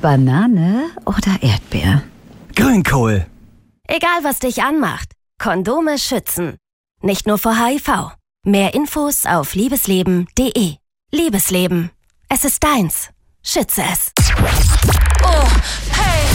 Banane oder Erdbeer? Grünkohl. Egal, was dich anmacht, Kondome schützen. Nicht nur vor HIV. Mehr Infos auf liebesleben.de. Liebesleben. Es ist deins. Schütze es. Oh,